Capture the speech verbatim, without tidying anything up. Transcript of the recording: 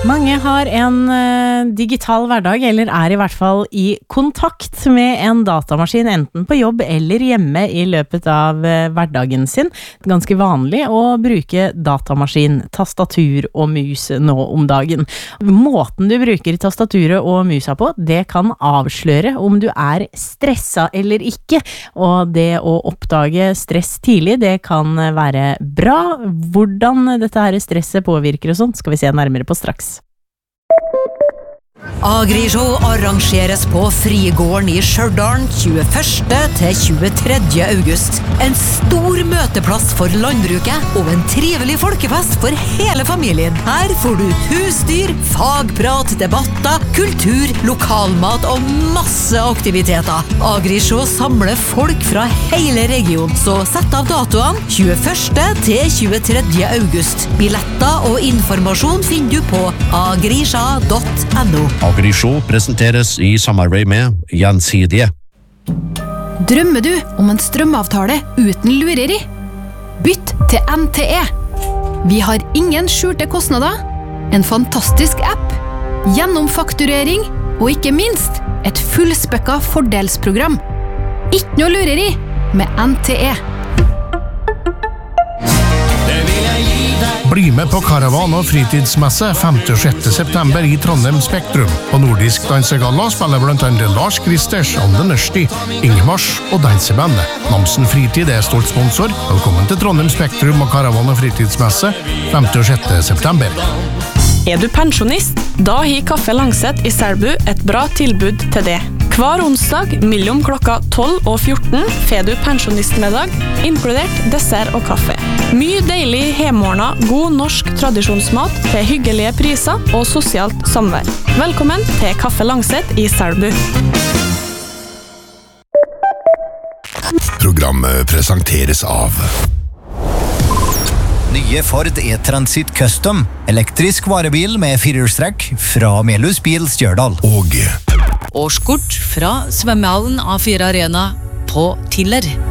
Mange har en uh, digital hverdag, eller er i hvert fall i kontakt med en datamaskin, enten på jobb eller hjemme i løpet av uh, hverdagen sin. Ganske vanlig å bruke datamaskin, tastatur og mus nå om dagen. Måten du bruker tastaturet og musa på, det kan avsløre om du er stressa eller ikke, og det å oppdage stress tidlig, det kan være bra. Hvordan dette her stresset påvirker og sånt, skal vi se nærmere på straks. Agrishow arrangeres på Frigården i Stjørdal tjueførste til tjuetredje august. En stor møteplass for landbruket og en trivelig folkefest for hele familien. Her får du husdyr, fagprat, debatter, kultur, lokalmat og masse aktiviteter. Agrishow samler folk fra hele regionen, så sett av datoene tjueførste til tjuetredje august. Billetter og informasjon finner du på agrisha punktum no. Agrishow presenteres i samarbeid med Gjensidige. Drømmer du om en strømavtale uten lureri? Bytt til N T E. Vi har ingen skjulte kostnader, en fantastisk app, gjennomfakturering og ikke minst et fullspekka fordelsprogram. Ikke noe lureri med N T E. Bli med på Karavan- og fritidsmesse femte og sjette september i Trondheim Spektrum. På Nordisk dansegalla spiller blant annet Lars Kristers, Anne Nørsti, Ingmars og dansebandet. Namsen Fritid er stolt sponsor. Velkommen til Trondheim Spektrum og Karavan- og fritidsmesse femte og sjette september. Er du pensjonist? Da har Kaffe Langset i Selbu et bra tilbud til det. Hver onsdag mellom klokka tolv og fjorten får du pensjonistmiddag, inkludert dessert og kaffe. Mye deilig hjemmeordna, god norsk tradisjonsmat til hyggelige priser og sosialt samvær. Velkommen til Kaffe Langset i Selbu. Programmet presenteres av Nye Ford E-Transit Custom, elektrisk varebil med firehjulstrekk fra Melhus Bil Stjørdal. Og Årskort fra svømmehallen A fire Arena på Tiller.